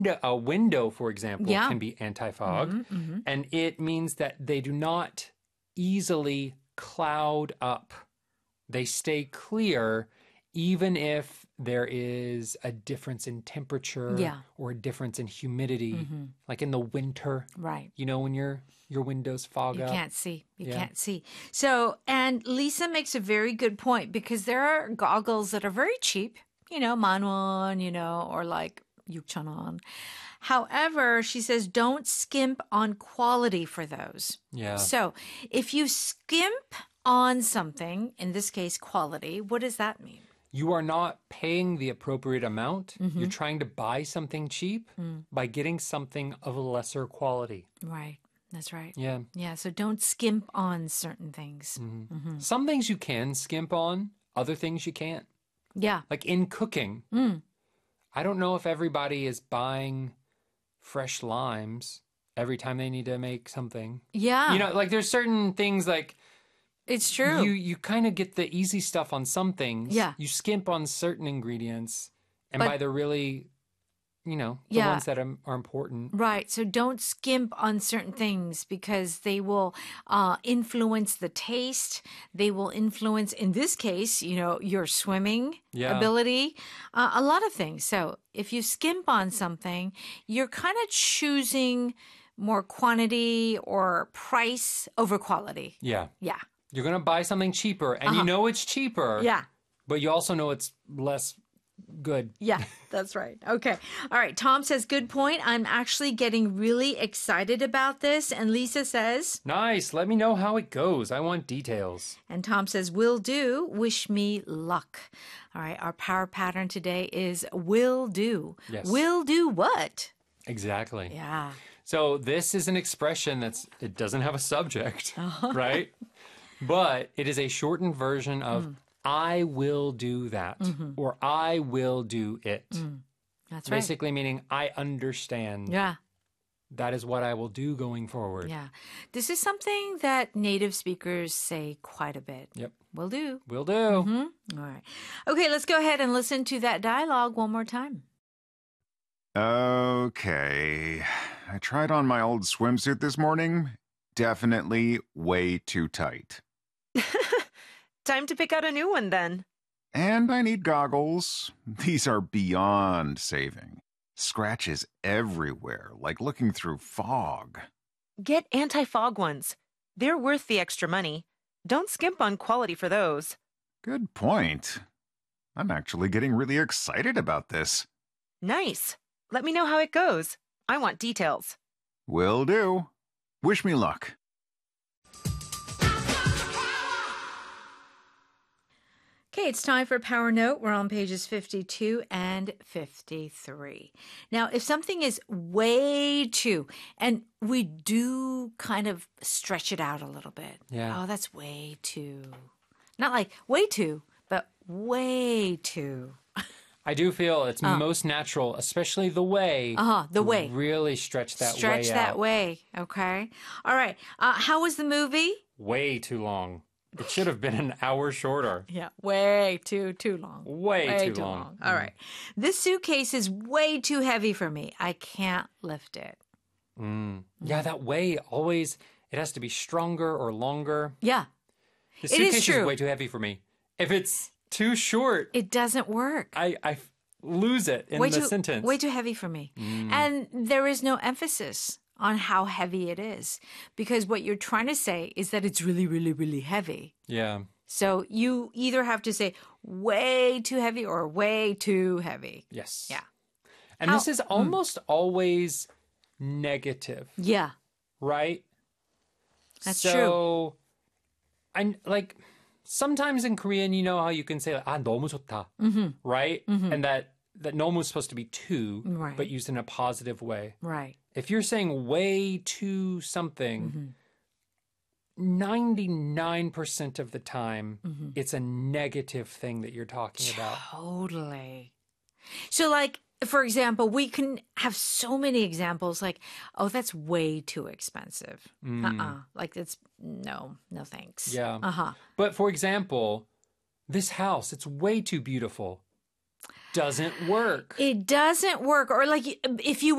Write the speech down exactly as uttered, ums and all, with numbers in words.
a window, for example, Yeah. can be anti-fog. Mm-hmm, mm-hmm. And it means that they do not easily cloud up. They stay clear even if there is a difference in temperature Yeah. or a difference in humidity. Mm-hmm. Like in the winter, Right. you know, when your your windows fog You up. can't see. You Yeah. can't see. So, and Lisa makes a very good point because there are goggles that are very cheap, you know, manwon, you know, or like 육천원. However, she says don't skimp on quality for those. Yeah. So, if you skimp on something, in this case quality, what does that mean? You are not paying the appropriate amount. Mm-hmm. You're trying to buy something cheap Mm. by getting something of a lesser quality. Right. That's right. Yeah. Yeah, so don't skimp on certain things. Mm-hmm. Mm-hmm. Some things you can skimp on, other things you can't. Yeah. Like in cooking, Mm. I don't know if everybody is buying fresh limes every time they need to make something. Yeah. You know, like there's certain things like it's true. you you kind of get the easy stuff on some things. Yeah. You skimp on certain ingredients and But- buy the really, you know, the Yeah. ones that are, are important. Right. So don't skimp on certain things because they will uh, influence the taste. They will influence, in this case, you know, your swimming Yeah. ability, uh, a lot of things. So if you skimp on something, you're kind of choosing more quantity or price over quality. Yeah. Yeah. You're going to buy something cheaper and you Uh-huh. know it's cheaper, Yeah. but you also know it's less good. Yeah, that's right. Okay. All right. Tom says, good point. I'm actually getting really excited about this. And Lisa says, Nice. Let me know how it goes. I want details. and Tom says, will do. Wish me luck. All right. Our power pattern today is will do. Yes. Will do what? Exactly. Yeah. So this is an expression that's, it doesn't have a subject, Uh-huh. right? But it is a shortened version of Mm. I will do that Mm-hmm. or I will do it. That's right. Basically meaning I understand. Yeah. That is what I will do going forward. Yeah. This is something that native speakers say quite a bit. Yep. Will do. Will do. Mhm. All right. Okay. Let's go ahead and listen to that dialogue one more time. Okay. I tried on my old swimsuit this morning. Definitely way too tight. Time to pick out a new one then. And I need goggles. These are beyond saving. Scratches everywhere, like looking through fog. Get anti-fog ones. They're worth the extra money. Don't skimp on quality for those. Good point. I'm actually getting really excited about this. Nice. Let me know how it goes. I want details. Will do. Wish me luck. Okay, it's time for Power Note. We're on pages fifty-two and fifty-three. Now, if something is way too, and we do kind of stretch it out a little bit. Yeah. Oh, that's way too. Not like way too, but way too. I do feel it's most natural, especially the way. Uh-huh, the to way. Really stretch that Stretch way that out. way, okay? All right. Uh, how was the movie? Way too long. It should have been an hour shorter. Yeah, way too, too long. Way, too, long. All right. This suitcase is way too heavy for me. I can't lift it. Mm. Yeah, that way always, it has to be stronger or longer. Yeah, The It is suitcase true. way too heavy for me. If it's too short, it doesn't work. I, I f- lose it in way the too, sentence. Way too heavy for me. And there is no emphasis on how heavy it is because what you're trying to say is that it's really, really, really heavy. Yeah. So you either have to say way too heavy or way too heavy. Yes. Yeah. And How- this is almost always negative, Yeah, right? That's so, true. I like sometimes in Korean, you know how you can say like, "아 너무 좋다," right? And that that 너무 is supposed to be too, Right. but used in a positive way. right. If you're saying way too something, ninety-nine percent of the time, it's a negative thing that you're talking about. Totally. So, like, for example, we can have so many examples like, oh, that's way too expensive. Uh-uh. Like, it's no, no thanks. Yeah. Uh-huh. But for example, this house, it's way too beautiful. doesn't work. It doesn't work. Or like if you